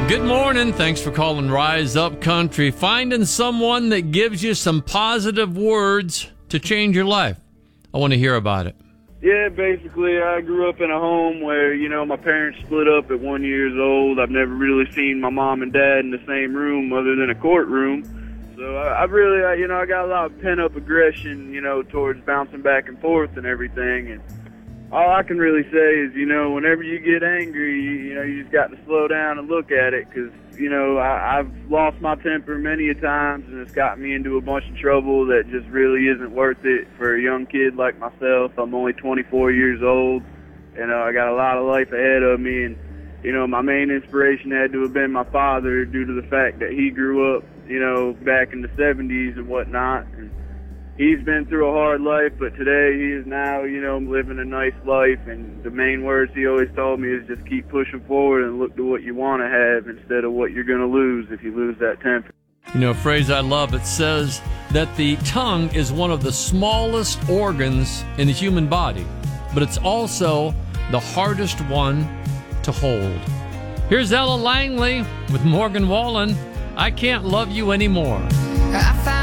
Good morning. Thanks for calling Rise Up Country. Finding someone that gives you some positive words to change your life. I want to hear about it. Yeah, basically, I grew up in a home where, my parents split up at 1 year old. I've never really seen my mom and dad in the same room other than a courtroom. So I really, I got a lot of pent-up aggression, towards bouncing back and forth and everything. And all I can really say is, whenever you get angry, you just got to slow down and look at it because, I've lost my temper many a times and it's got me into a bunch of trouble that just really isn't worth it for a young kid like myself. I'm only 24 years old and I got a lot of life ahead of me. And, my main inspiration had to have been my father due to the fact that he grew up, back in the 70s and whatnot. And he's been through a hard life, but today he is now, living a nice life. And the main words he always told me is just keep pushing forward and look to what you want to have instead of what you're going to lose if you lose that temper. A phrase I love, it says that the tongue is one of the smallest organs in the human body, but it's also the hardest one to hold. Here's Ella Langley with Morgan Wallen. I Can't Love You Anymore.